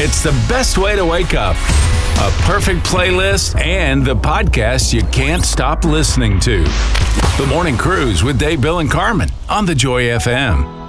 It's the best way to wake up. A perfect playlist and the podcast you can't stop listening to. The Morning Cruise with Dave, Bill, and Carmen on the Joy FM.